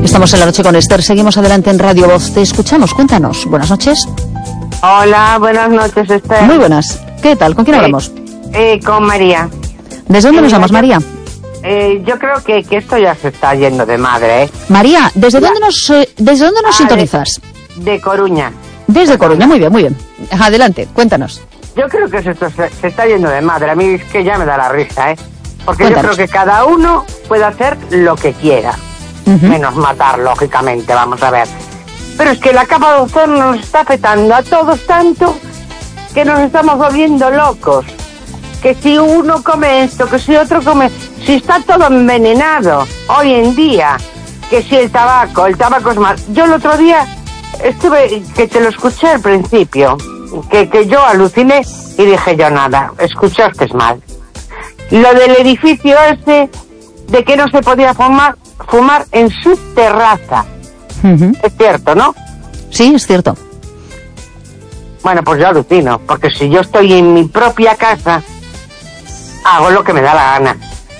Estamos en La Noche con Esther, seguimos adelante en Radio Voz. Te escuchamos, cuéntanos. Buenas noches. Hola, buenas noches, Esther. Muy buenas. ¿Qué tal? ¿Con quién hablamos? Con María. ¿Desde dónde nos llamas, María? Yo creo que esto ya se está yendo de madre, ¿eh? María, ¿desde dónde nos sintonizas? De Coruña. Desde Coruña, muy bien, muy bien. Adelante, cuéntanos. Yo creo que esto se está yendo de madre. A mí es que ya me da la risa, ¿eh? Porque Cuéntanos. yo creo que cada uno puede hacer lo que quiera. Menos matar, lógicamente, vamos a ver. Pero es que la capa de ozono nos está afectando a todos tanto que nos estamos volviendo locos. Que si uno come esto, que si otro come... Si está todo envenenado hoy en día, que si el tabaco es mal... Yo el otro día estuve, que te lo escuché al principio, que yo aluciné y dije yo nada, escuchaste mal. Lo del edificio ese, de que no se podía fumar en su terraza. Es cierto, ¿no? Sí, es cierto. Bueno, pues yo alucino, porque si yo estoy en mi propia casa, hago lo que me da la gana.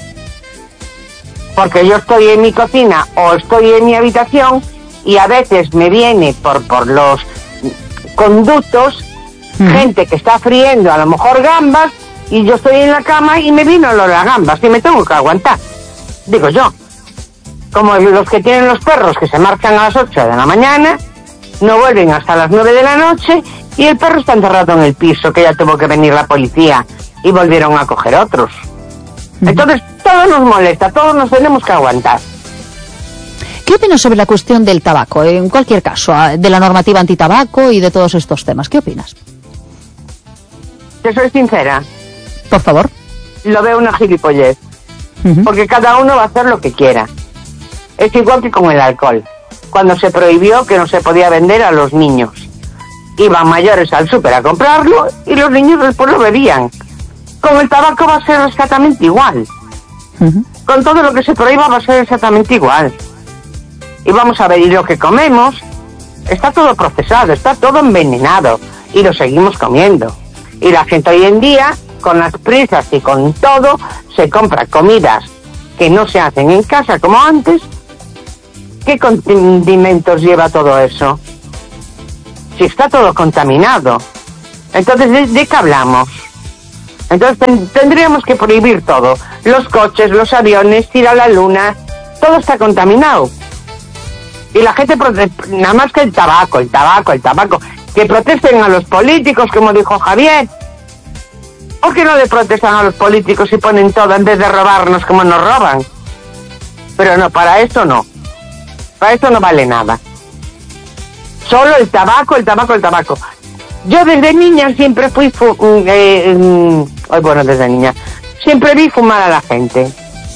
Porque yo estoy en mi cocina o estoy en mi habitación y a veces me viene por los conductos gente que está friendo a lo mejor gambas y yo estoy en la cama y me vino lo de las gambas y me tengo que aguantar. Digo yo. Como los que tienen los perros que se marchan a las 8 de la mañana, no vuelven hasta las 9 de la noche y el perro está enterrado en el piso, que ya tuvo que venir la policía y volvieron a coger otros. Entonces, todo nos molesta, todos nos tenemos que aguantar. ¿Qué opinas sobre la cuestión del tabaco? En cualquier caso, de la normativa antitabaco y de todos estos temas. ¿Qué opinas? Te soy sincera. Por favor. Lo veo una gilipollez. Porque cada uno va a hacer lo que quiera. Es igual que con el alcohol. Cuando se prohibió que no se podía vender a los niños. Iban mayores al súper a comprarlo y los niños después lo bebían. Con el tabaco va a ser exactamente igual. Con todo lo que se prohíba va a ser exactamente igual. Y vamos a ver, y lo que comemos está todo procesado, está todo envenenado y lo seguimos comiendo. Y la gente hoy en día, con las prisas y con todo, se compra comidas que no se hacen en casa como antes. ¿Qué condimentos lleva todo eso? Si está todo contaminado. Entonces, ¿de qué hablamos? Entonces tendríamos que prohibir todo. Los coches, los aviones, ir a la luna, todo está contaminado. Y la gente nada más que el tabaco. Que protesten a los políticos, como dijo Javier. ¿Por qué no le protestan a los políticos y ponen todo en vez de robarnos como nos roban? Pero no, para eso no. Para eso no vale nada. Solo el tabaco. Yo desde niña siempre fui... desde niña. Siempre vi fumar a la gente.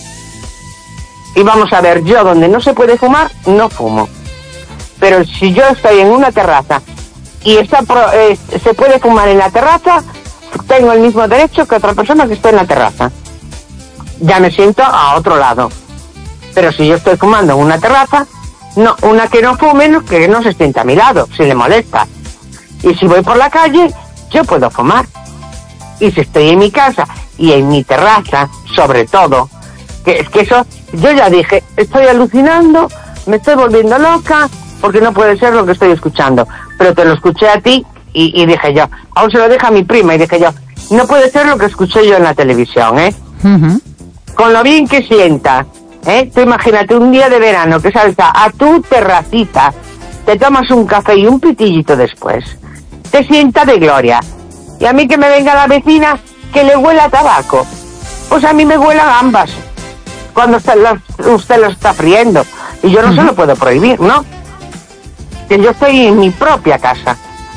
Y vamos a ver, yo donde no se puede fumar, no fumo. Pero si yo estoy en una terraza y se puede fumar en la terraza, tengo el mismo derecho que otra persona que esté en la terraza. Ya me siento a otro lado. Pero si yo estoy fumando en una terraza, no, una que no fume, que no se sienta a mi lado, si le molesta. Y si voy por la calle, yo puedo fumar. Y si estoy en mi casa y en mi terraza, sobre todo, que es que eso, yo ya dije, estoy alucinando, me estoy volviendo loca, porque no puede ser lo que estoy escuchando. Pero te lo escuché a ti y dije yo, aún se lo dije a mi prima y dije yo, no puede ser lo que escuché yo en la televisión, ¿eh? Con lo bien que sienta, ¿eh? Tú imagínate un día de verano que sales a tu terracita, te tomas un café y un pitillito después, te sienta de gloria. Y a mí que me venga la vecina que le huela a tabaco, pues a mí me huela a gambas cuando usted lo está friendo. Y yo no se lo puedo prohibir, ¿no? Que yo estoy en mi propia casa.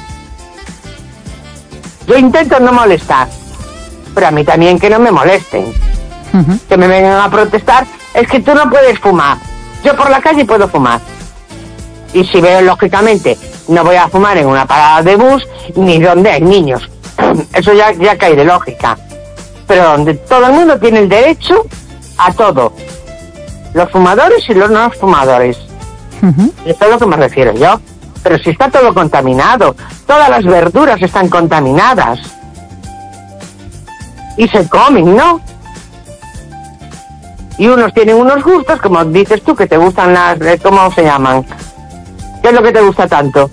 Yo intento no molestar, pero a mí también que no me molesten. Que me vengan a protestar, es que tú no puedes fumar. Yo por la calle puedo fumar. Y si veo, lógicamente, no voy a fumar en una parada de bus ni donde hay niños. Eso ya cae de lógica. Pero donde todo el mundo tiene el derecho a todo. Los fumadores y los no fumadores. Esto es a lo que me refiero yo. Pero si está todo contaminado, todas las verduras están contaminadas. Y se comen, ¿no? Y unos tienen unos gustos, como dices tú, que te gustan las... ¿Cómo se llaman? ¿Qué es lo que te gusta tanto?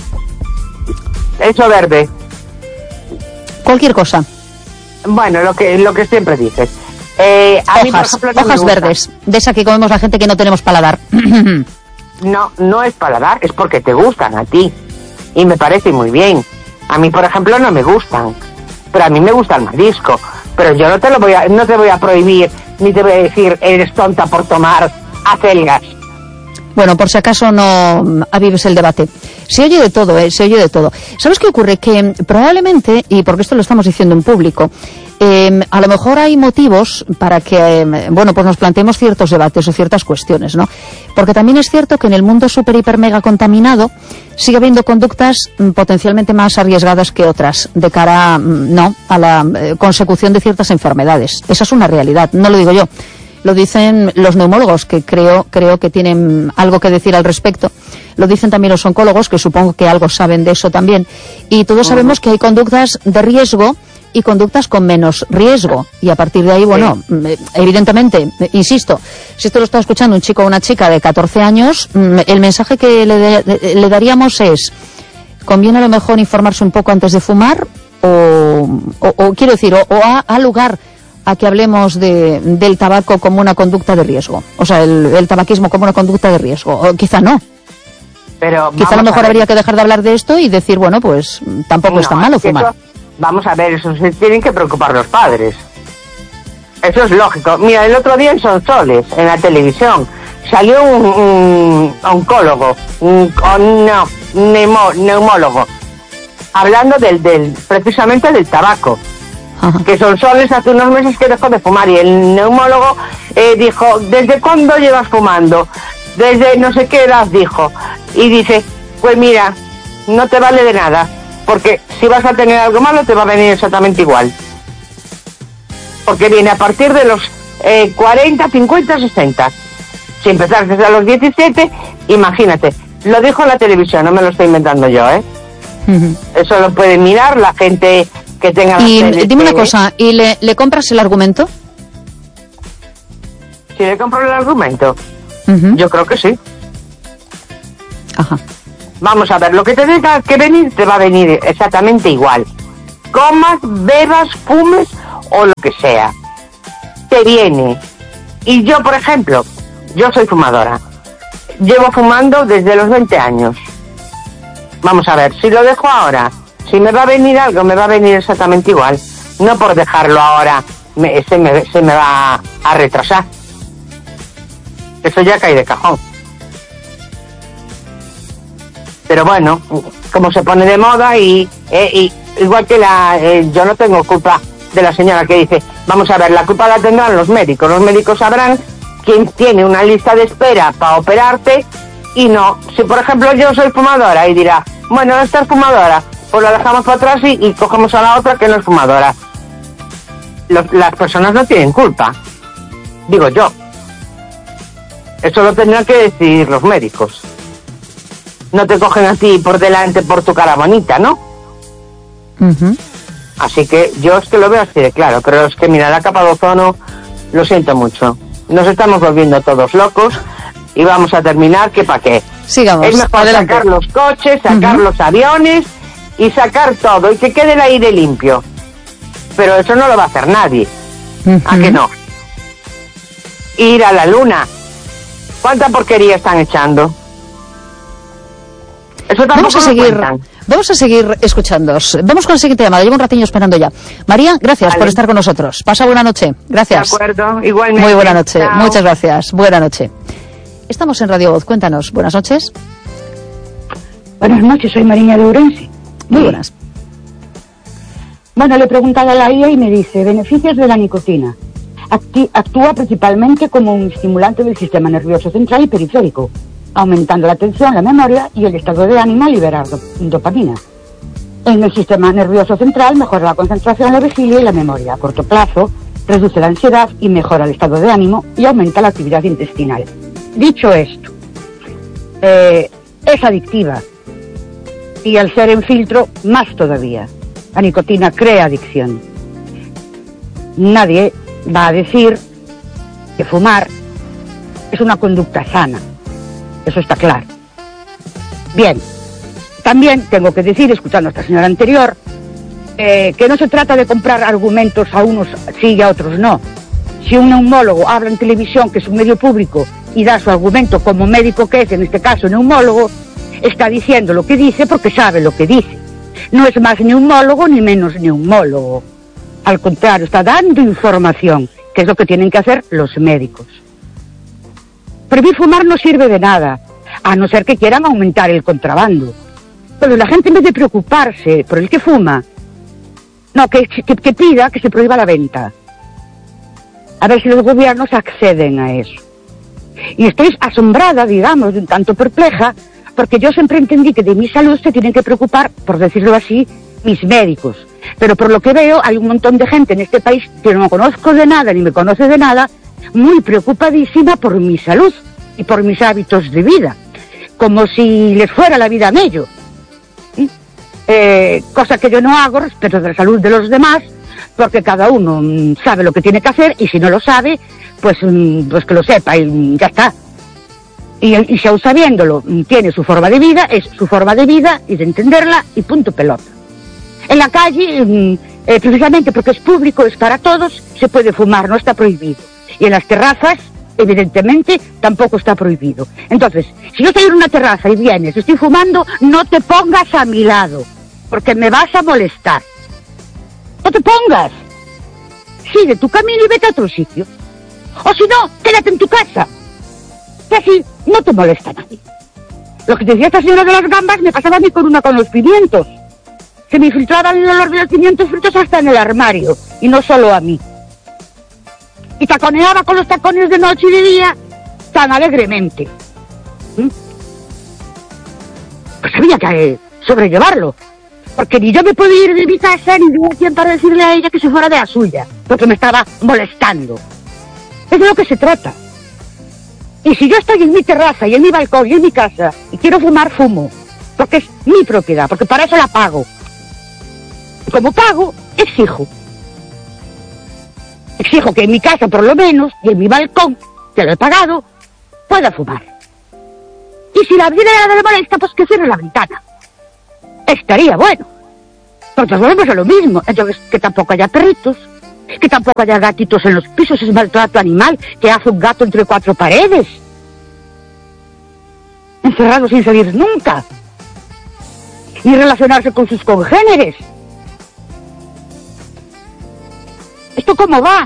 Eso verde. Cualquier cosa. Bueno, lo que siempre dices. A mí, por ejemplo, hojas verdes, de esa que comemos la gente que no tenemos paladar. No es paladar, es porque te gustan a ti. Y me parece muy bien. A mí, por ejemplo, no me gustan. Pero a mí me gusta el marisco. Pero yo no te voy a prohibir, ni te voy a decir, eres tonta por tomar acelgas. Bueno, por si acaso no avives el debate. Se oye de todo, se oye de todo. ¿Sabes qué ocurre? Que probablemente, y porque esto lo estamos diciendo en público, a lo mejor hay motivos para que, pues nos planteemos ciertos debates o ciertas cuestiones, ¿no? Porque también es cierto que en el mundo súper, hiper, mega contaminado sigue habiendo conductas potencialmente más arriesgadas que otras de cara, a la consecución de ciertas enfermedades. Esa es una realidad, no lo digo yo. Lo dicen los neumólogos, que creo que tienen algo que decir al respecto. Lo dicen también los oncólogos, que supongo que algo saben de eso también. Y todos sabemos que hay conductas de riesgo y conductas con menos riesgo. Y a partir de ahí, evidentemente, insisto, si esto lo está escuchando un chico o una chica de 14 años, el mensaje que le daríamos es: conviene a lo mejor informarse un poco antes de fumar, o quiero decir, o a lugar a que hablemos del tabaco como una conducta de riesgo. O sea, el tabaquismo como una conducta de riesgo. O quizá no. Pero quizá a lo mejor habría que dejar de hablar de esto y decir, pues tampoco es tan malo fumar. Vamos a ver, eso se tienen que preocupar los padres. Eso es lógico. Mira, el otro día en Sonsoles, en la televisión, salió un oncólogo, neumólogo, hablando precisamente del tabaco. Ajá. Que Sonsoles hace unos meses que dejó de fumar, y el neumólogo dijo: ¿desde cuándo llevas fumando? Desde no sé qué edad, dijo. Y dice: pues mira, no te vale de nada, porque si vas a tener algo malo te va a venir exactamente igual. Porque viene a partir de los 40, 50, 60. Si empezaste a los 17, imagínate. Lo dijo en la televisión, no me lo estoy inventando yo, ¿eh? Uh-huh. Eso lo puede mirar la gente que tenga la tele. Y dime una cosa, ¿y le compras el argumento? Si le compro el argumento, uh-huh, yo creo que sí. Ajá. Vamos a ver, lo que te tenga que venir te va a venir exactamente igual. Comas, bebas, fumes o lo que sea. Te viene. Y yo, por ejemplo, yo soy fumadora. Llevo fumando desde los 20 años. Vamos a ver, si lo dejo ahora, si me va a venir algo, me va a venir exactamente igual. No por dejarlo ahora se me va a retrasar. Eso ya cae de cajón. Pero bueno, como se pone de moda y igual que yo no tengo culpa de la señora que dice: vamos a ver, la culpa la tendrán los médicos. Los médicos sabrán quién tiene una lista de espera para operarte y no. Si por ejemplo yo soy fumadora y dirá: bueno, esta es fumadora, pues la dejamos para atrás y cogemos a la otra que no es fumadora. Las personas no tienen culpa, digo yo. Eso lo tendrán que decidir los médicos. No te cogen a ti por delante por tu cara bonita, ¿no? Uh-huh. Así que yo es que lo veo así de claro, pero es que mira, la capa de ozono, lo siento mucho. Nos estamos volviendo todos locos y vamos a terminar que para qué. Sigamos. Es mejor adelante. Sacar los coches, sacar uh-huh, los aviones y sacar todo y que quede el aire limpio. Pero eso no lo va a hacer nadie. Uh-huh. ¿A que no? Ir a la luna. ¿Cuánta porquería están echando? Eso vamos a seguir escuchándoos. Vamos con el siguiente llamada. Llevo un ratillo esperando ya. María, gracias por estar con nosotros. Pasa buena noche. Gracias. De acuerdo, igualmente. Muy buena noche. Chao. Muchas gracias. Buena noche. Estamos en Radio Voz. Cuéntanos. Buenas noches. Buenas noches, soy Mariña de Ourense. Muy buenas. Bueno, le he preguntado a la IA y me dice: beneficios de la nicotina. Actúa principalmente como un estimulante del sistema nervioso central y periférico, aumentando la atención, la memoria y el estado de ánimo al liberar dopamina. En el sistema nervioso central mejora la concentración, la vigilia y la memoria. A corto plazo reduce la ansiedad y mejora el estado de ánimo y aumenta la actividad intestinal. Dicho esto, es adictiva y al ser en filtro más todavía. La nicotina crea adicción. Nadie va a decir que fumar es una conducta sana. Eso está claro. Bien, también tengo que decir, escuchando a esta señora anterior, que no se trata de comprar argumentos a unos sí y a otros no. Si un neumólogo habla en televisión, que es un medio público, y da su argumento como médico que es, en este caso neumólogo, está diciendo lo que dice porque sabe lo que dice. No es más neumólogo ni menos neumólogo. Al contrario, está dando información, que es lo que tienen que hacer los médicos. Prohibir fumar no sirve de nada, a no ser que quieran aumentar el contrabando. Pero la gente, en vez de preocuparse por el que fuma, no, que pida que se prohíba la venta. A ver si los gobiernos acceden a eso. Y estoy asombrada, digamos, de un tanto perpleja, porque yo siempre entendí que de mi salud se tienen que preocupar, por decirlo así, mis médicos. Pero por lo que veo, hay un montón de gente en este país que no conozco de nada, ni me conoce de nada, muy preocupadísima por mi salud y por mis hábitos de vida. Como si les fuera la vida a mello. Cosa que yo no hago respecto de la salud de los demás, porque cada uno sabe lo que tiene que hacer, y si no lo sabe, pues que lo sepa y ya está. Y si aún sabiéndolo tiene su forma de vida, es su forma de vida y de entenderla y punto pelota. En la calle, precisamente porque es público, es para todos, se puede fumar, no está prohibido. Y en las terrazas, evidentemente, tampoco está prohibido. Entonces, si yo estoy en una terraza y vienes, estoy fumando, no te pongas a mi lado, porque me vas a molestar. No te pongas. Sigue tu camino y vete a otro sitio. O si no, quédate en tu casa. Y así no te molesta nadie. Lo que decía esta señora de las gambas me pasaba a mí con los pimientos. Se me filtraba el olor de los pimientos fritos hasta en el armario. Y no solo a mí. Y taconeaba con los tacones de noche y de día tan alegremente. Pues había que sobrellevarlo. Porque ni yo me podía ir de mi casa, ni hubo quien para decirle a ella que se fuera de la suya, porque me estaba molestando. Es de lo que se trata. Y si yo estoy en mi terraza y en mi balcón y en mi casa y quiero fumar, fumo. Porque es mi propiedad, porque para eso la pago. Y como pago, exijo. Exijo que en mi casa, por lo menos, y en mi balcón, que lo he pagado, pueda fumar. Y si la vecina le molesta, pues que cierre la ventana. Estaría bueno. Porque volvemos a lo mismo. Entonces, que tampoco haya perritos, que tampoco haya gatitos en los pisos, es maltrato animal, que hace un gato entre cuatro paredes. Encerrado sin salir nunca. Ni relacionarse con sus congéneres. ¿Esto cómo va?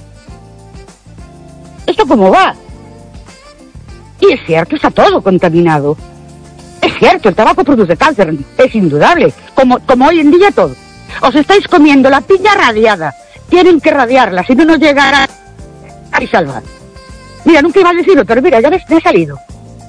¿Esto cómo va? Y es cierto, está todo contaminado. Es cierto, el tabaco produce cáncer, es indudable, como hoy en día todo. Os estáis comiendo la piña radiada, tienen que radiarla, si no, no llegará a salvar. Mira, nunca iba a decirlo, pero mira, ya me he salido.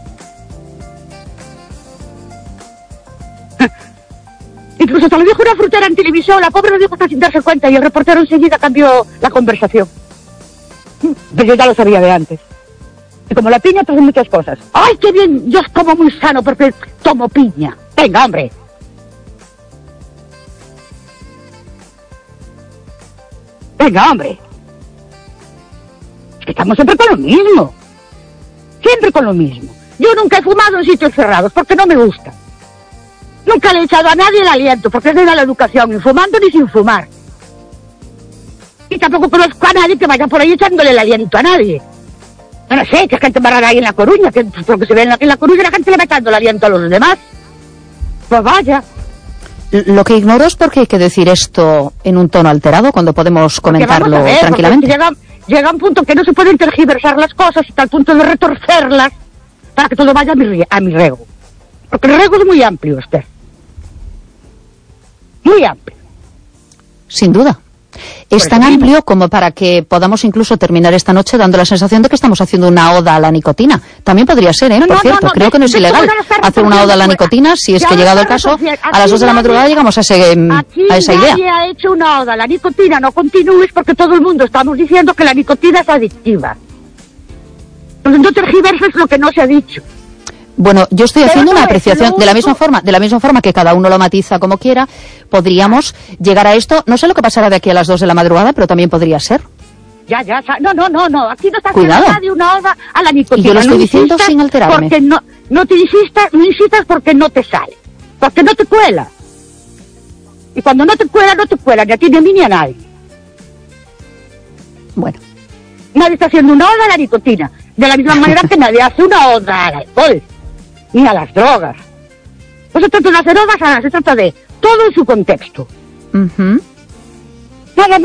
Incluso te lo dijo una frutera en televisión, la pobre lo dijo hasta sin darse cuenta y el reportero enseguida cambió la conversación. Pero yo ya lo sabía de antes. Y como la piña trae muchas cosas. ¡Ay, qué bien! Yo como muy sano porque tomo piña. Venga, hombre. Venga, hombre. Es que estamos siempre con lo mismo. Siempre con lo mismo. Yo nunca he fumado en sitios cerrados porque no me gusta. Nunca le he echado a nadie el aliento porque es de la educación, ni fumando ni sin fumar. Y tampoco conozco a nadie que vaya por ahí echándole el aliento a nadie. No sé, que gente barrada ahí en La Coruña, que porque se ve en La Coruña la gente le va echando el aliento a los demás. Pues vaya. Lo que ignoro es por qué hay que decir esto en un tono alterado cuando podemos comentarlo tranquilamente. Llega un punto que no se pueden tergiversar las cosas hasta el punto de retorcerlas para que todo vaya a mi rego. Porque el rego es muy amplio, Esther. Muy amplio. Sin duda. Es tan amplio como para que podamos incluso terminar esta noche dando la sensación de que estamos haciendo una oda a la nicotina. También podría ser, por cierto. Creo que no es ilegal hacer una oda a la nicotina si es que, llegado el caso, a las 2 de la madrugada llegamos a esa idea. Nadie ha hecho una oda a la nicotina, no continúes, porque todo el mundo estamos diciendo que la nicotina es adictiva. Entonces no tergiverses lo que no se ha dicho. Bueno, yo estoy haciendo una apreciación de la misma forma que cada uno lo matiza como quiera. Podríamos llegar a esto, no sé lo que pasará de aquí a las 2 de la madrugada, pero también podría ser. Ya, no, aquí no está Cuidado. haciendo nadie una oda a la nicotina. Y yo lo estoy no diciendo insistas sin alterarme. Porque no te insistas porque no te sale, porque no te cuela. Y cuando no te cuela, ni a ti, ni a mí, ni a nadie. Bueno. Nadie está haciendo una oda a la nicotina, de la misma manera que nadie hace una oda al alcohol, ni a las drogas. No se trata de hacer odas, se trata de todo en su contexto. Uh-huh. Nada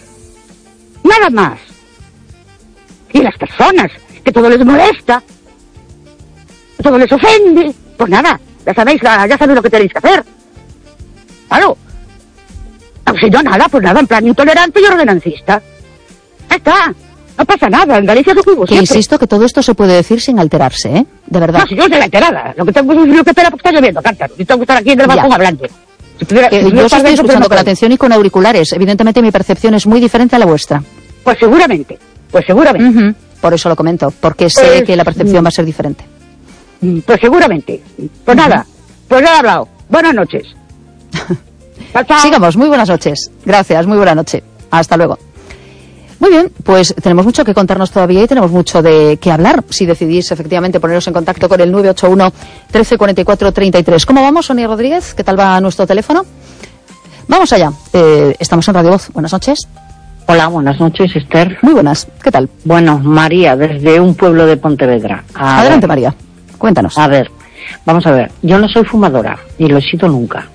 más. Y las personas, que todo les molesta, que todo les ofende, pues nada, ya sabéis lo que tenéis que hacer. Claro. Si no, pues nada, en plan intolerante y ordenancista. Ya está, no pasa nada, en Galicia se juego Que siempre. insisto que todo esto se puede decir sin alterarse, ¿eh? De verdad. No, si yo soy la enterada, lo que tengo es un frío que pela porque está lloviendo, cántaro, y tengo que estar aquí en el balcón hablando. Si pudiera, Yo os estoy escuchando con atención y con auriculares. Evidentemente mi percepción es muy diferente a la vuestra. Pues seguramente. Uh-huh. Por eso lo comento, porque sé que la percepción va a ser diferente. Pues seguramente. Pues nada, pues ya he hablado. Buenas noches. Chao. Sigamos, muy buenas noches. Gracias, muy buena noche. Hasta luego. Muy bien, pues tenemos mucho que contarnos todavía y tenemos mucho de qué hablar. Si decidís efectivamente poneros en contacto con el 981 1344 33. ¿Cómo vamos, Sonia Rodríguez? ¿Qué tal va nuestro teléfono? Vamos allá. Estamos en Radio Voz. Buenas noches. Hola, buenas noches, Esther. Muy buenas. ¿Qué tal? Bueno, María, desde un pueblo de Pontevedra. Adelante, María. Cuéntanos. A ver, vamos a ver. Yo no soy fumadora, ni lo he sido nunca.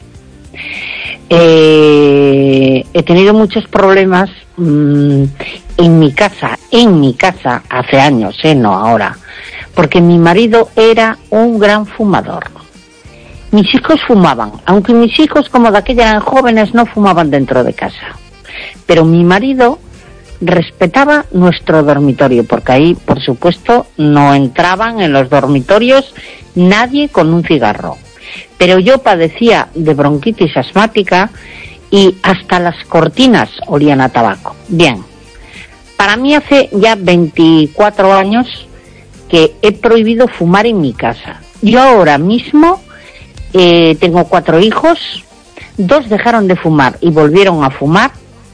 He tenido muchos problemas en mi casa, hace años, no ahora, porque mi marido era un gran fumador. Mis hijos fumaban, aunque mis hijos, como de aquella eran jóvenes, no fumaban dentro de casa. Pero mi marido respetaba nuestro dormitorio, porque ahí, por supuesto, no entraban en los dormitorios nadie con un cigarro. Pero yo padecía de bronquitis asmática y hasta las cortinas olían a tabaco. Bien, para mí hace ya 24 años que he prohibido fumar en mi casa. Yo ahora mismo tengo 4 hijos, 2 dejaron de fumar y volvieron a fumar,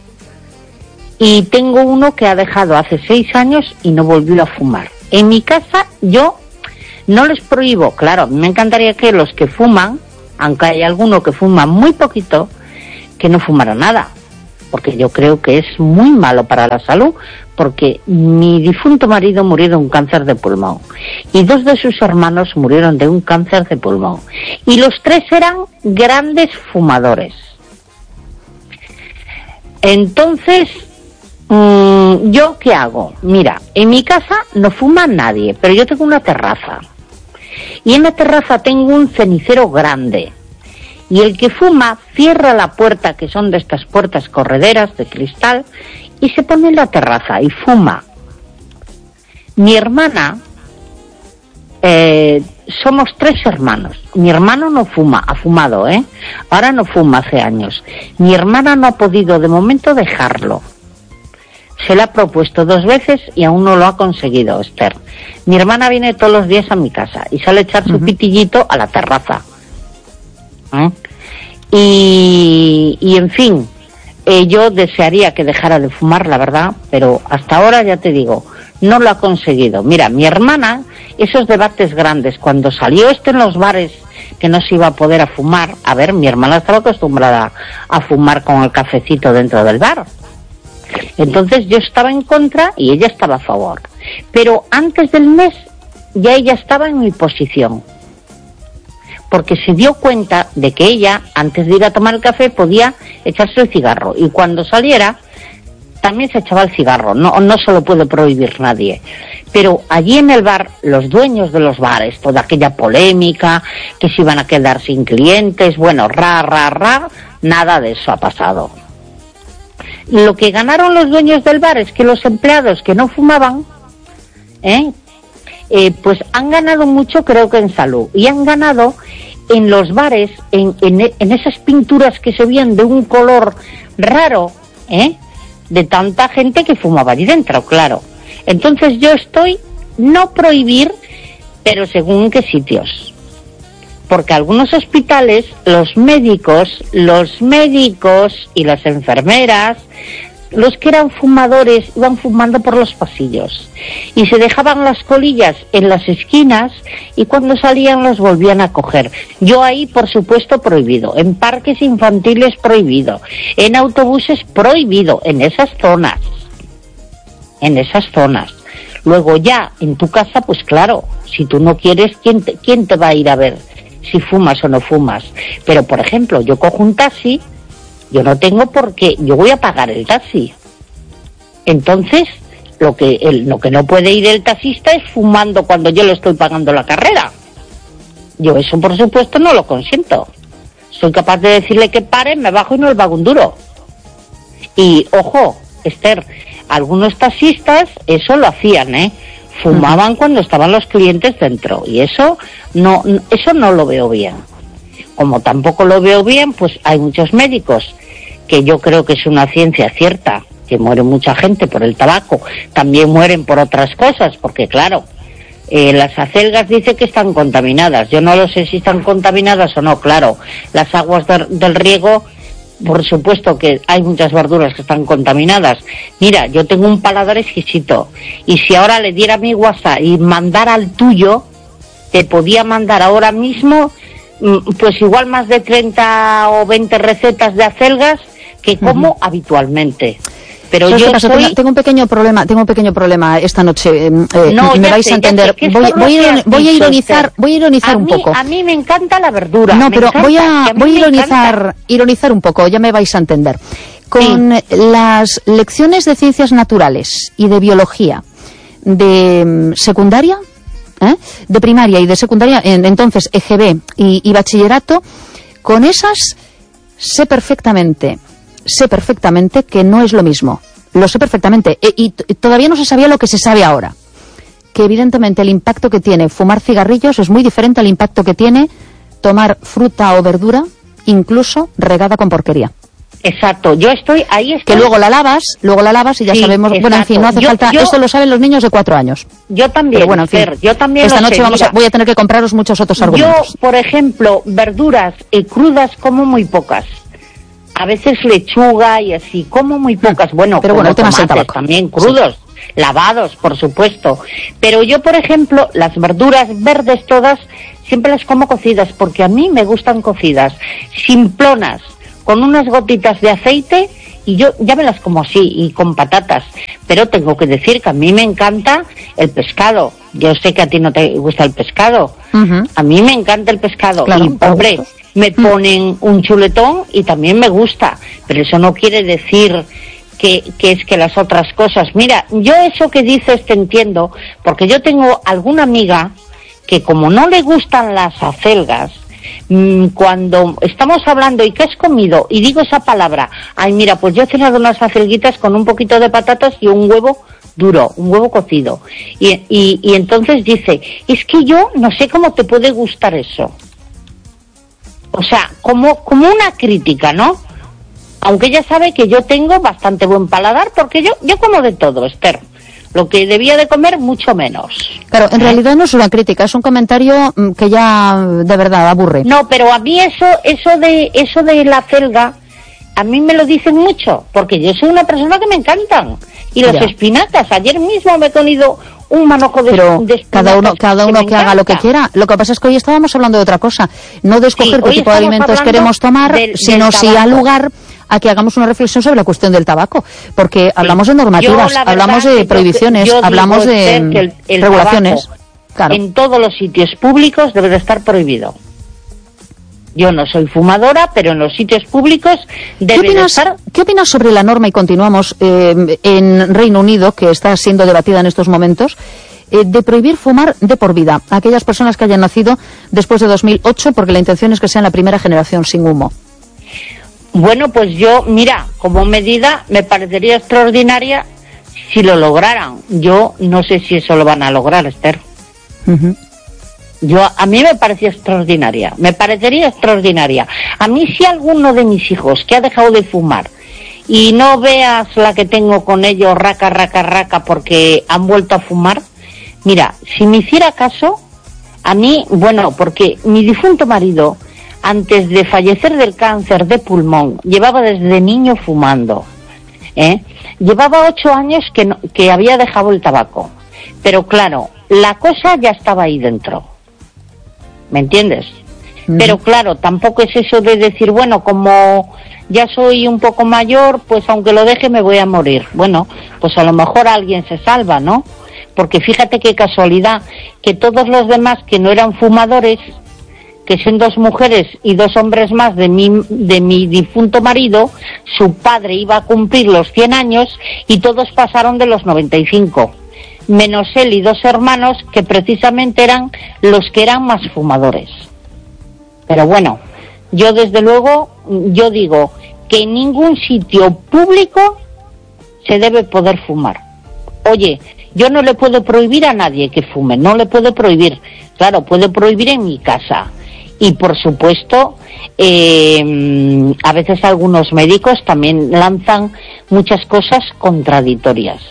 y tengo uno que ha dejado hace 6 años y no volvió a fumar. En mi casa yo no les prohíbo, claro, me encantaría que los que fuman, aunque hay alguno que fuma muy poquito, que no fumara nada, porque yo creo que es muy malo para la salud, porque mi difunto marido murió de un cáncer de pulmón y 2 de sus hermanos murieron de un cáncer de pulmón y los 3 eran grandes fumadores. Entonces, ¿yo qué hago? Mira, en mi casa no fuma nadie, pero yo tengo una terraza. Y en la terraza tengo un cenicero grande. Y el que fuma cierra la puerta, que son de estas puertas correderas de cristal, y se pone en la terraza y fuma. Mi hermana, somos 3 hermanos. Mi hermano no fuma, ha fumado, ahora no fuma hace años. Mi hermana no ha podido de momento dejarlo. Se lo ha propuesto 2 veces y aún no lo ha conseguido, Esther. Mi hermana viene todos los días a mi casa y sale a echar su pitillito a la terraza. Y en fin, yo desearía que dejara de fumar, la verdad, pero hasta ahora, ya te digo, no lo ha conseguido. Mira, mi hermana, esos debates grandes, cuando salió en los bares, que no se iba a poder a fumar, a ver, mi hermana estaba acostumbrada a fumar con el cafecito dentro del bar. Entonces yo estaba en contra y ella estaba a favor. Pero antes del mes ya ella estaba en mi posición. Porque se dio cuenta de que ella, antes de ir a tomar el café, podía echarse el cigarro. Y cuando saliera, también se echaba el cigarro. No se lo puede prohibir nadie. Pero allí en el bar, los dueños de los bares, toda aquella polémica, que se iban a quedar sin clientes, bueno, nada de eso ha pasado. Lo que ganaron los dueños del bar es que los empleados que no fumaban, pues han ganado mucho, creo que en salud, y han ganado en los bares, en esas pinturas que se veían de un color raro, de tanta gente que fumaba allí dentro, claro. Entonces yo estoy, no prohibir, pero según en qué sitios. Porque algunos hospitales, los médicos y las enfermeras los que eran fumadores iban fumando por los pasillos y se dejaban las colillas en las esquinas y cuando salían los volvían a coger. Yo ahí, por supuesto, prohibido. En parques infantiles prohibido. En autobuses prohibido. En esas zonas. Luego ya en tu casa, pues claro, si tú no quieres, ¿quién te va a ir a ver si fumas o no fumas? Pero por ejemplo, yo cojo un taxi, yo no tengo por qué, yo voy a pagar el taxi. Entonces, lo que no puede ir el taxista es fumando cuando yo le estoy pagando la carrera. Yo eso por supuesto no lo consiento. Soy capaz de decirle que pare, me bajo y no le pago un duro. Y ojo, Esther, algunos taxistas eso lo hacían, fumaban cuando estaban los clientes dentro, y eso no lo veo bien. Como tampoco lo veo bien, pues hay muchos médicos, que yo creo que es una ciencia cierta, que muere mucha gente por el tabaco, también mueren por otras cosas, porque claro, las acelgas dice que están contaminadas, yo no lo sé si están contaminadas o no, claro, las aguas del riego, por supuesto que hay muchas verduras que están contaminadas. Mira, yo tengo un paladar exquisito, y si ahora le diera mi WhatsApp y mandara al tuyo, te podía mandar ahora mismo, pues igual más de 30 o 20 recetas de acelgas que como habitualmente. Pero yo tengo un pequeño problema esta noche. Me vais a entender. Voy a ironizar un poco. A mí me encanta la verdura. No, pero voy a ironizar un poco. Ya me vais a entender. Con las lecciones de ciencias naturales y de biología de secundaria, de primaria y de secundaria, entonces EGB y bachillerato, con esas sé perfectamente que no es lo mismo. Lo sé perfectamente. Y todavía no se sabía lo que se sabe ahora. Que evidentemente el impacto que tiene fumar cigarrillos es muy diferente al impacto que tiene tomar fruta o verdura, incluso regada con porquería. Exacto, ahí estoy. Que luego la lavas y ya sabemos, exacto. Bueno, en fin, no hace falta, esto lo saben los niños de 4 años. Yo también, pero bueno, en fin, yo también esta noche voy a tener que compraros muchos otros argumentos. Yo, por ejemplo, verduras crudas como muy pocas. A veces lechuga y así, como muy pocas. Bueno, pero como el tema tomates también crudos, lavados, por supuesto. Pero yo, por ejemplo, las verduras verdes todas, siempre las como cocidas, porque a mí me gustan cocidas, simplonas, con unas gotitas de aceite, y yo ya me las como así, y con patatas. Pero tengo que decir que a mí me encanta el pescado. Yo sé que a ti no te gusta el pescado. A mí me encanta el pescado. Claro, y, hombre, me ponen un chuletón y también me gusta. Pero eso no quiere decir que es que las otras cosas... Mira, yo eso que dices te entiendo, porque yo tengo alguna amiga que como no le gustan las acelgas, cuando estamos hablando y ¿qué has comido? Y digo esa palabra, ay mira, pues yo he cenado unas acelguitas con un poquito de patatas y un huevo duro, un huevo cocido. Y entonces dice, es que yo no sé cómo te puede gustar eso. O sea, como una crítica, ¿no? Aunque ella sabe que yo tengo bastante buen paladar, porque yo como de todo, Esther. Lo que debía de comer, mucho menos. Claro, en realidad no es una crítica, es un comentario que ya de verdad aburre. No, pero a mí eso de la acelga, a mí me lo dicen mucho, porque yo soy una persona que me encantan. Y las espinacas, ayer mismo me he comido un manojo de espinacas. Cada uno que haga lo que quiera. Lo que pasa es que hoy estábamos hablando de otra cosa, no de escoger qué tipo de alimentos queremos tomar, sino si al lugar a que hagamos una reflexión sobre la cuestión del tabaco, porque hablamos de normativas, hablamos de prohibiciones, hablamos de regulaciones. Claro. En todos los sitios públicos debe de estar prohibido. Yo no soy fumadora, pero en los sitios públicos debe de estar... ¿Qué opinas sobre la norma, y continuamos, en Reino Unido, que está siendo debatida en estos momentos, de prohibir fumar de por vida a aquellas personas que hayan nacido después de 2008, porque la intención es que sean la primera generación sin humo? Bueno, pues yo, mira, como medida me parecería extraordinaria si lo lograran. Yo no sé si eso lo van a lograr, Esther. A mí me parecería extraordinaria. A mí, si alguno de mis hijos que ha dejado de fumar, y no veas la que tengo con ellos, raca, porque han vuelto a fumar, mira, si me hiciera caso, a mí, bueno, porque mi difunto marido, antes de fallecer del cáncer de pulmón, llevaba desde niño fumando. Llevaba 8 años que había dejado el tabaco, pero claro, la cosa ya estaba ahí dentro, ¿me entiendes? Pero claro, tampoco es eso de decir, bueno, como ya soy un poco mayor, pues aunque lo deje me voy a morir. Bueno, pues a lo mejor alguien se salva, ¿no? Porque fíjate qué casualidad, que todos los demás que no eran fumadores, que son 2 mujeres y 2 hombres más de mi difunto marido, su padre iba a cumplir los 100 años y todos pasaron de los 95, menos él y 2 hermanos que precisamente eran los que eran más fumadores. Pero bueno, yo desde luego, yo digo que en ningún sitio público se debe poder fumar. Oye, yo no le puedo prohibir a nadie que fume, no le puedo prohibir. Claro, puedo prohibir en mi casa. Y por supuesto, a veces algunos médicos también lanzan muchas cosas contradictorias.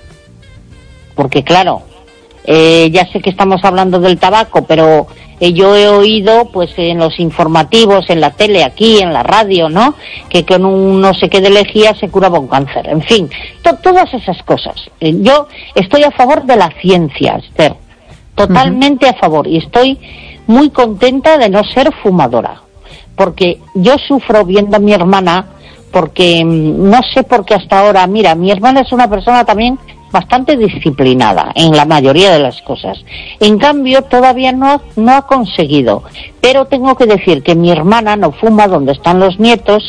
Porque claro, ya sé que estamos hablando del tabaco, pero yo he oído pues en los informativos, en la tele, aquí, en la radio, ¿no? Que con un no sé qué de lejía se curaba un cáncer. En fin, todas esas cosas. Yo estoy a favor de la ciencia, Esther. Totalmente a favor. Y estoy muy contenta de no ser fumadora. Porque yo sufro viendo a mi hermana, porque no sé por qué hasta ahora, mira, mi hermana es una persona también bastante disciplinada en la mayoría de las cosas. En cambio, todavía no ha conseguido. Pero tengo que decir que mi hermana no fuma donde están los nietos,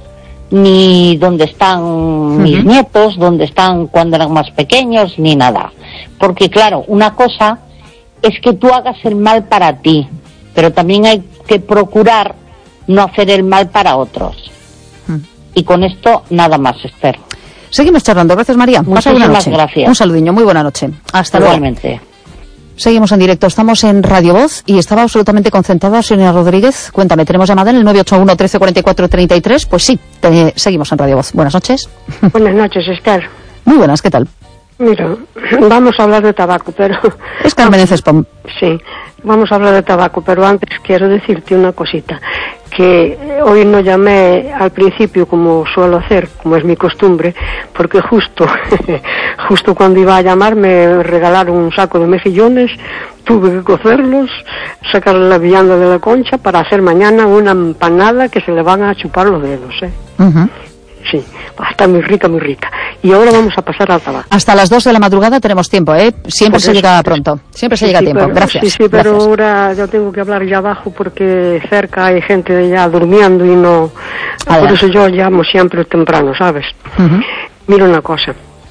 ni donde están mis nietos, donde están cuando eran más pequeños, ni nada. Porque claro, una cosa es que tú hagas el mal para ti, pero también hay que procurar no hacer el mal para otros. Y con esto, nada más, Esther. Seguimos charlando. Gracias, María. Muchísimas gracias. Un saludiño. Muy buena noche. Hasta luego. Igualmente. Seguimos en directo. Estamos en Radio Voz y estaba absolutamente concentrada Sonia Rodríguez. Cuéntame, ¿tenemos llamada en el 981 1344 33? Pues sí, seguimos en Radio Voz. Buenas noches. Buenas noches, Esther. Muy buenas, ¿qué tal? Mira, vamos a hablar de tabaco, pero... Es Carmen de Cespón. Sí, vamos a hablar de tabaco, pero antes quiero decirte una cosita. Que hoy no llamé al principio como suelo hacer, como es mi costumbre, porque justo cuando iba a llamar me regalaron un saco de mejillones, tuve que cocerlos, sacar la vianda de la concha para hacer mañana una empanada que se le van a chupar los dedos, Sí, está muy rica, muy rica. Y ahora vamos a pasar al tabaco. Hasta las 2 de la madrugada tenemos tiempo, ¿eh? Siempre se llega pronto. Siempre se llega a tiempo. Pero, gracias. Sí, pero gracias. ahora yo tengo que hablar ya abajo porque cerca hay gente ya durmiendo y no... Por eso yo llamo siempre temprano, ¿sabes? Mira una cosa.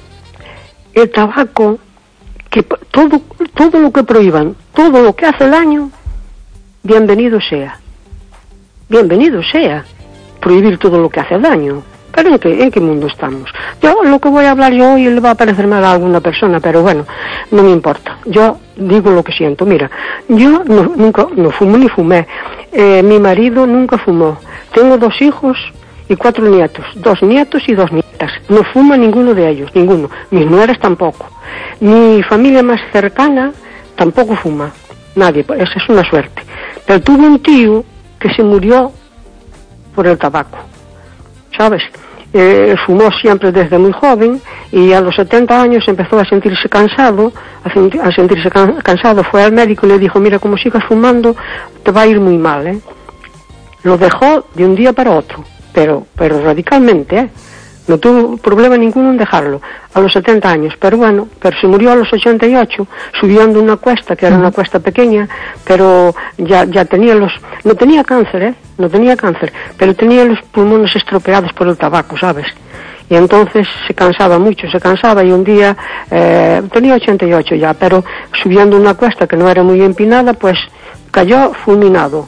El tabaco, que todo lo que prohíban, todo lo que hace daño, bienvenido sea. Bienvenido sea. Prohibir todo lo que hace daño. ¿Pero en qué mundo estamos? Yo lo que voy a hablar yo hoy le va a parecer mal a alguna persona, pero bueno, no me importa. Yo digo lo que siento. Mira, yo nunca fumo ni fumé. Mi marido nunca fumó. Tengo 2 hijos y 4 nietos. 2 nietos y 2 nietas. No fuma ninguno de ellos, ninguno. Mis nueras tampoco. Mi familia más cercana tampoco fuma. Nadie, esa es una suerte. Pero tuve un tío que se murió por el tabaco. ¿Sabes? Fumó siempre desde muy joven y a los 70 años empezó a sentirse cansado, cansado, fue al médico y le dijo, mira, como sigas fumando te va a ir muy mal, ¿eh? Lo dejó de un día para otro, pero radicalmente, ¿eh? No tuvo problema ninguno en dejarlo a los 70 años, pero bueno, pero se murió a los 88 subiendo una cuesta, que era una cuesta pequeña, pero ya tenía no tenía cáncer, no tenía cáncer, pero tenía los pulmones estropeados por el tabaco, ¿sabes? Y entonces se cansaba y un día, tenía 88 ya, pero subiendo una cuesta que no era muy empinada, pues cayó fulminado.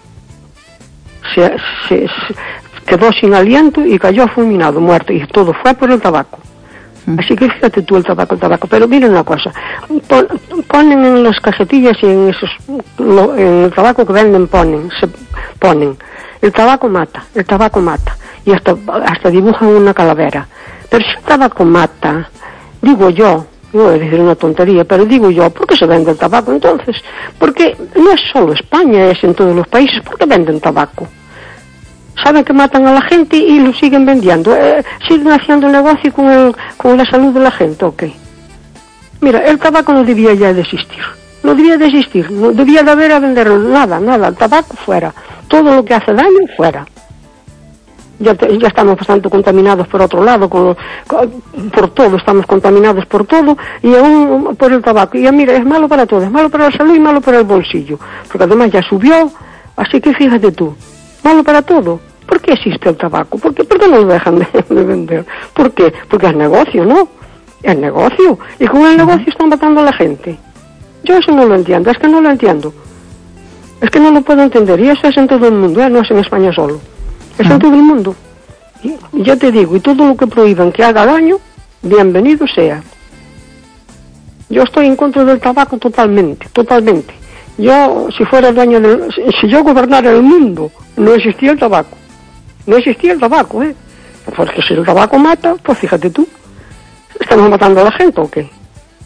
Quedó sin aliento y cayó fulminado, muerto, y todo fue por el tabaco. Así que fíjate tú el tabaco. Pero miren una cosa, ponen en las cajetillas y en el tabaco que venden ponen, el tabaco mata, y hasta dibujan una calavera. Pero si el tabaco mata, digo yo, no voy a decir una tontería, pero digo yo, ¿por qué se vende el tabaco entonces? Porque no es solo España, es en todos los países, ¿por qué venden tabaco? saben que matan a la gente y lo siguen vendiendo. Siguen haciendo negocio con la salud de la gente, ok. Mira, el tabaco no debía ya de existir. No debía de existir, no debía de haber a vender nada, el tabaco fuera. Todo lo que hace daño, fuera. Ya estamos bastante contaminados por otro lado, por todo, estamos contaminados por todo, y aún por el tabaco. Y mira, es malo para todo, es malo para la salud y malo para el bolsillo. Porque además ya subió, así que fíjate tú, malo para todo. ¿Por qué existe el tabaco? ¿Por qué no lo dejan de vender? ¿Por qué? Porque es negocio, ¿no? Es negocio. Y con el negocio están matando a la gente. Yo eso no lo entiendo, es que no lo entiendo. Es que no lo puedo entender. Y eso es en todo el mundo, no es en España solo. Es en todo el mundo. Y ya te digo, y todo lo que prohíban que haga daño, bienvenido sea. Yo estoy en contra del tabaco totalmente. Yo, si fuera el dueño si yo gobernara el mundo, no existía el tabaco. No existía el tabaco, Porque si el tabaco mata, pues fíjate tú, ¿estamos matando a la gente o qué?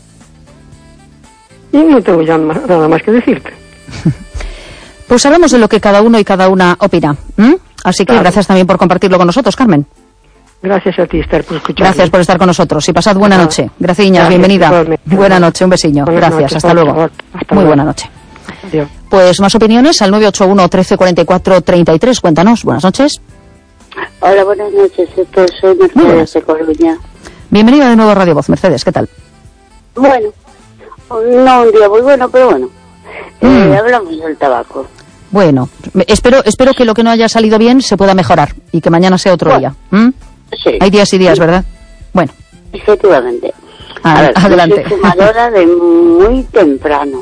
Y no tengo ya nada más que decirte. Pues hablamos de lo que cada uno y cada una opina. Así que gracias también por compartirlo con nosotros, Carmen. Gracias a ti, Esther, por escucharme. Gracias por estar con nosotros y pasad buena noche. Gracias, bienvenida. Buena noche, un besiño. Gracias, hasta luego. Muy buena noche. Adiós. Pues más opiniones al 981 13 44 33. Cuéntanos, buenas noches. Hola, buenas noches, soy Mercedes de Coruña. Bienvenida de nuevo a Radio Voz, Mercedes, ¿qué tal? Bueno, no un día muy bueno, pero bueno. Hablamos del tabaco. Bueno, espero que lo que no haya salido bien se pueda mejorar y que mañana sea otro día. Sí. Hay días y días, ¿verdad? Bueno. Efectivamente. Adelante. Yo soy fumadora de muy temprano.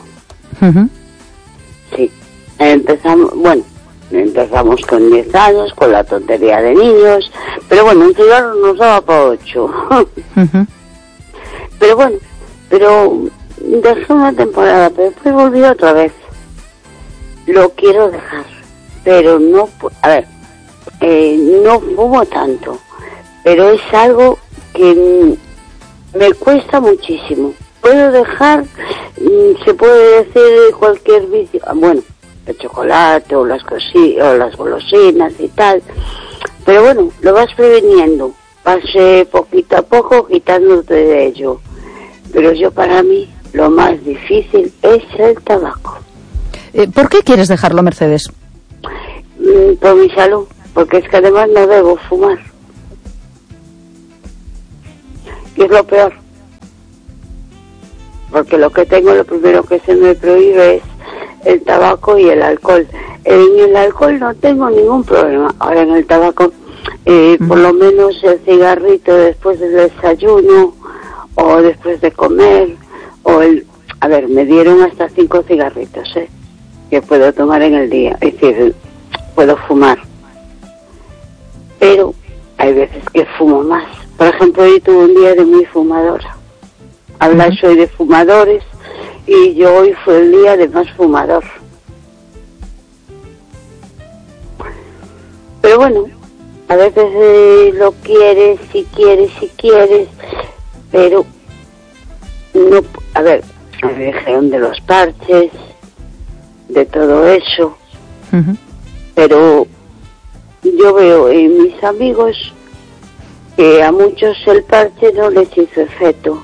Sí. Empezamos con 10 años, con la tontería de niños, pero bueno, un cigarro nos daba para 8. Pero dejé una temporada, pero después volví otra vez. Lo quiero dejar, pero no, no fumo tanto, pero es algo que me cuesta muchísimo. Puedo dejar, se puede decir cualquier vicio, el chocolate o las golosinas y tal, pero bueno, lo vas preveniendo, vas poquito a poco quitándote de ello. Pero para mí, lo más difícil es el tabaco. ¿Por qué quieres dejarlo, Mercedes? Por mi salud, porque es que además no debo fumar. Y es lo peor. Porque lo primero que se me prohíbe es el tabaco y el alcohol. En el alcohol no tengo ningún problema. Ahora en el tabaco, por lo menos el cigarrito después del desayuno o después de comer, me dieron hasta 5 cigarritos, que puedo tomar en el día, es decir, puedo fumar. Pero hay veces que fumo más. Por ejemplo, hoy tuve un día de muy fumadora. Soy de fumadores y yo hoy fue el día de más fumador. Pero bueno, a veces lo quieres, si quieres, pero no, me dijeron de los parches, de todo eso, pero yo veo en mis amigos que a muchos el parche no les hizo efecto.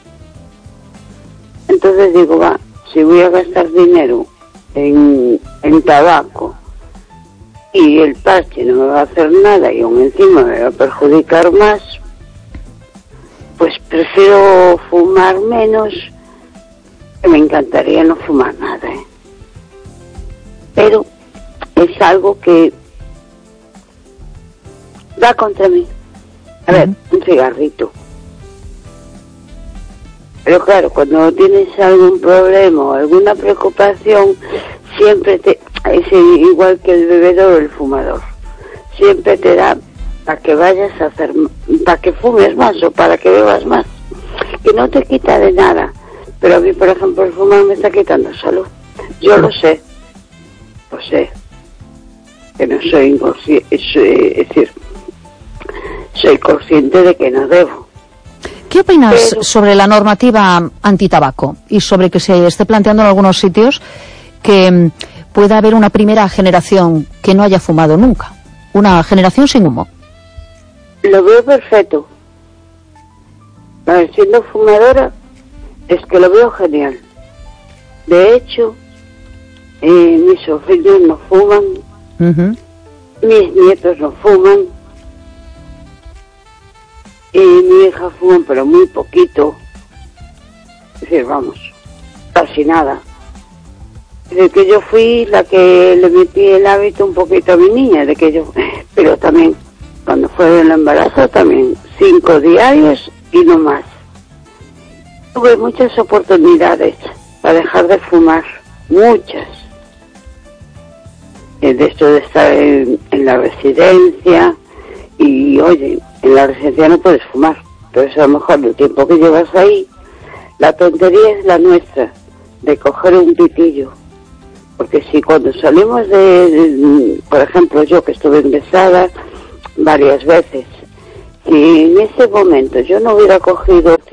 Entonces digo, si voy a gastar dinero en tabaco y el parche no me va a hacer nada y aún encima me va a perjudicar más, pues prefiero fumar menos, que me encantaría no fumar nada, Pero es algo que va contra mí. Un cigarrito. Pero claro, cuando tienes algún problema o alguna preocupación, siempre es igual que el bebedor o el fumador. Siempre te da para que vayas a hacer, para que fumes más o para que bebas más. Que no te quita de nada. Pero a mí, por ejemplo, el fumar me está quitando salud. Yo lo sé. Lo sé. Que no soy inconsciente, es decir, soy consciente de que no debo. ¿Qué opinas sobre la normativa antitabaco y sobre que se esté planteando en algunos sitios que pueda haber una primera generación que no haya fumado nunca? una generación sin humo. Lo veo perfecto. Siendo fumadora, es que lo veo genial. De hecho, mis sobrinos no fuman, mis nietos no fuman, y mi hija fuma, pero muy poquito. Es decir, vamos, casi nada. De que yo fui la que le metí el hábito un poquito a mi niña, pero también cuando fue el embarazo también 5 diarios y no más. Tuve muchas oportunidades para dejar de fumar, muchas. De esto de estar en la residencia y oye, en la residencia no puedes fumar, entonces a lo mejor el tiempo que llevas ahí, la tontería es la nuestra, de coger un pitillo. Porque si cuando salimos por ejemplo, yo que estuve ingresada varias veces, si en ese momento yo no hubiera cogido